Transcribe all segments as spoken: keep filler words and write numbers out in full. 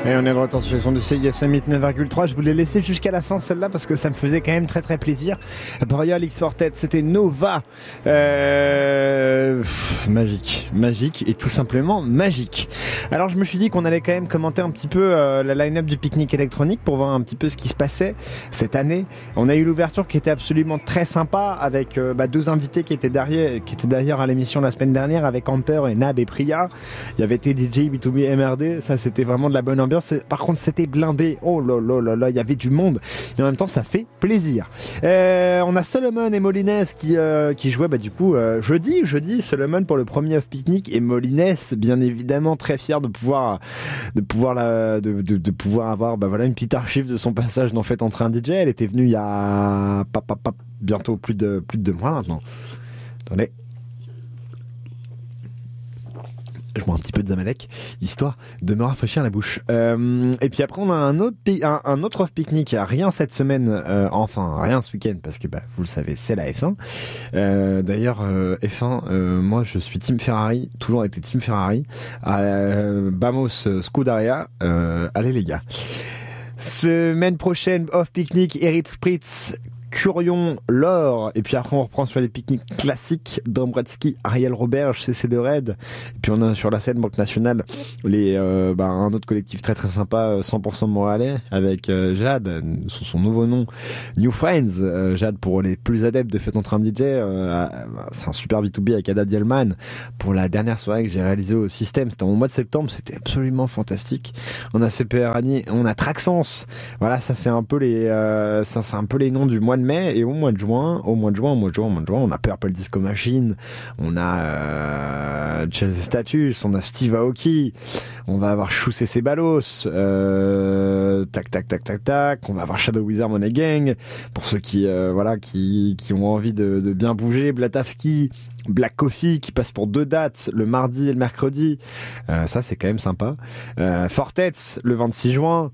Et on est de retour sur les sons du C I S M neuf virgule trois. Je voulais laisser jusqu'à la fin celle-là parce que ça me faisait quand même très très plaisir. Boreal X Fortet, c'était Nova. Euh... Pff, magique, magique et tout simplement magique. Alors je me suis dit qu'on allait quand même commenter un petit peu euh, la line-up du pique-nique électronique pour voir un petit peu ce qui se passait cette année. On a eu l'ouverture qui était absolument très sympa avec euh, bah, deux invités qui étaient derrière, qui étaient d'ailleurs à l'émission la semaine dernière avec Amper et Nab et Priya. Il y avait T D J, B deux B, M R D. Ça c'était vraiment de la bonne ambiance. Par contre, c'était blindé. Oh là là là là, il y avait du monde. Et en même temps, ça fait plaisir. Euh, on a Solomon et Molines qui euh, qui jouaient bah du coup euh, jeudi, jeudi Solomon pour le premier off picnic et Molines bien évidemment très fier de pouvoir de pouvoir la, de, de de pouvoir avoir bah voilà une petite archive de son passage dans Fête entre un D J. Elle était venue il y a pas, pas, pas, bientôt plus de plus de deux mois maintenant. Attendez. Je bois un petit peu de Zamalek, histoire de me rafraîchir la bouche. Euh, et puis après, on a un autre, un, un autre off-picnic, rien cette semaine, euh, enfin, rien ce week-end, parce que, bah, vous le savez, c'est la F un. Euh, d'ailleurs, euh, F un, euh, moi, je suis Team Ferrari, toujours été Team Ferrari. Euh, Vamos, Scuderia, euh, allez les gars. Semaine prochaine, off-picnic, Eric Spritz, Curion, Laure, et puis après on reprend sur les pique-niques classiques, Dombretzky, Ariel Roberge, C C de Red, et puis on a sur la scène Banque Nationale les, euh, bah, un autre collectif très très sympa, cent pour cent Montréalais, avec euh, Jade, sous son nouveau nom, New Friends, euh, Jade pour les plus adeptes de Fête entre un D J, euh, c'est un super B deux B avec Ada Dialman, pour la dernière soirée que j'ai réalisée au système, c'était au mois de septembre, c'était absolument fantastique. On a C P R Annie, on a Traxens, voilà, ça c'est un peu les, euh, ça c'est un peu les noms du mois de mai et au mois de juin, au mois de juin, au mois de juin, au mois de juin, on a Purple Disco Machine, on a euh, Chelsea Status, on a Steve Aoki, on va avoir Chou C C Balos, euh, tac tac tac tac tac, on va avoir Shadow Wizard Money Gang pour ceux qui euh, voilà qui qui ont envie de, de bien bouger, Blatavski, Black Coffee qui passe pour deux dates, le mardi et le mercredi. Euh, ça, c'est quand même sympa. Euh, Fortets, le vingt-six juin.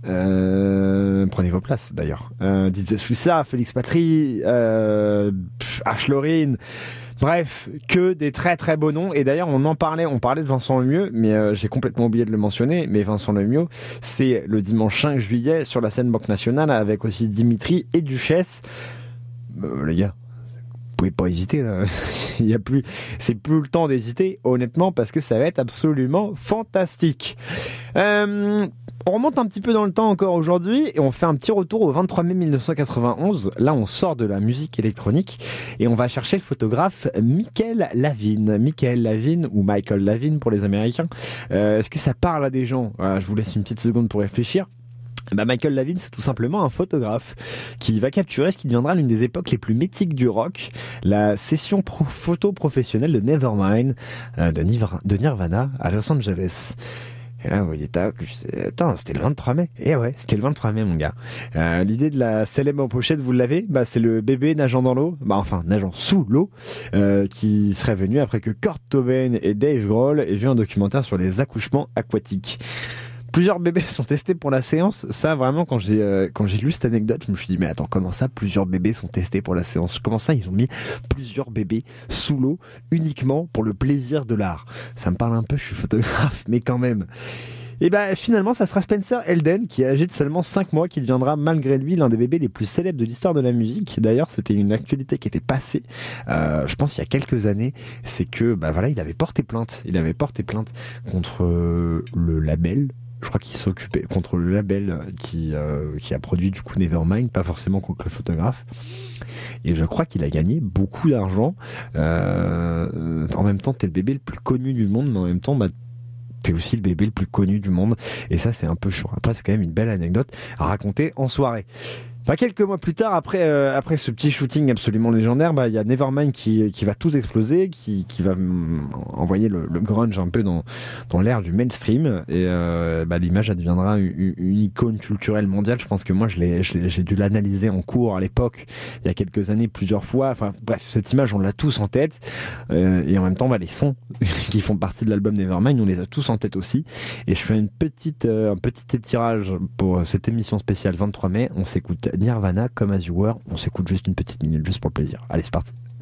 Euh, prenez vos places, d'ailleurs. Euh, D J Suissa, Félix Patry, euh, Ash Lorine. Bref, que des très très beaux noms. Et d'ailleurs, on en parlait, on parlait de Vincent Lemieux, mais euh, j'ai complètement oublié de le mentionner. Mais Vincent Lemieux, c'est le dimanche cinq juillet sur la scène Banque Nationale avec aussi Dimitri et Duchesse. Euh, les gars, vous pouvez pas hésiter là. Il y a plus, c'est plus le temps d'hésiter, honnêtement, parce que ça va être absolument fantastique. Euh, on remonte un petit peu dans le temps encore aujourd'hui et on fait un petit retour au vingt-trois mai mille neuf cent quatre-vingt-onze. Là, on sort de la musique électronique et on va chercher le photographe Michael Lavigne. Michael Lavigne ou Michael Lavigne pour les Américains. Euh, est-ce que ça parle à des gens? Voilà, je vous laisse une petite seconde pour réfléchir. Bah Michael Lavigne, c'est tout simplement un photographe qui va capturer ce qui deviendra l'une des époques les plus mythiques du rock, la session pro- photo professionnelle de Nevermind euh, de, Nir- de Nirvana à Los Angeles. Et là, vous dites, ah, attends, c'était le vingt-trois mai. Et ouais, c'était le vingt-trois mai, mon gars. Euh, l'idée de la célèbre en pochette, vous l'avez? Bah, c'est le bébé nageant dans l'eau. Bah, enfin, nageant sous l'eau, euh, qui serait venu après que Kurt Cobain et Dave Grohl aient vu un documentaire sur les accouchements aquatiques. Plusieurs bébés sont testés pour la séance. Ça, vraiment, quand j'ai euh, quand j'ai lu cette anecdote, je me suis dit, mais attends, comment ça, plusieurs bébés sont testés pour la séance? Comment ça, ils ont mis plusieurs bébés sous l'eau uniquement pour le plaisir de l'art? Ça me parle un peu, je suis photographe, mais quand même. Et ben finalement, ça sera Spencer Elden, qui est âgé de seulement cinq mois, qui deviendra malgré lui l'un des bébés les plus célèbres de l'histoire de la musique. D'ailleurs, c'était une actualité qui était passée, euh, je pense il y a quelques années. C'est que, bah voilà, il avait porté plainte. Il avait porté plainte contre euh, le label. Je crois qu'il s'occupait contre le label qui euh, qui a produit du coup Nevermind, pas forcément contre le photographe. Et je crois qu'il a gagné beaucoup d'argent. Euh, en même temps, t'es le bébé le plus connu du monde, mais en même temps, bah t'es aussi le bébé le plus connu du monde. Et ça, c'est un peu chaud. Après, c'est quand même une belle anecdote à raconter en soirée. Bah, quelques mois plus tard, après euh, après ce petit shooting absolument légendaire, bah il y a Nevermind qui qui va tout exploser, qui qui va mm, envoyer le, le grunge un peu dans dans l'ère du mainstream et euh, bah l'image elle deviendra une, une icône culturelle mondiale. Je pense que moi je l'ai, je l'ai j'ai dû l'analyser en cours à l'époque, il y a quelques années plusieurs fois. Enfin bref, cette image on l'a tous en tête euh, et en même temps bah les sons qui font partie de l'album Nevermind, on les a tous en tête aussi. Et je fais une petite euh, un petit étirage pour cette émission spéciale vingt-trois mai. On s'écoute Nirvana, Come As You Were. On s'écoute juste une petite minute, juste pour le plaisir. Allez, c'est parti.